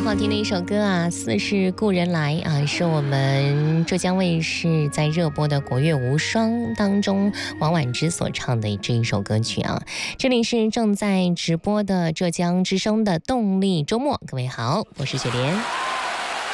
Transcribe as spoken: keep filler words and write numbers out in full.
好听的一首歌啊，《似是故人来》啊，是我们浙江卫视在热播的《国乐无双》当中王婉之所唱的这一首歌曲啊。这里是正在直播的浙江之声的动力周末，各位好，我是雪莲。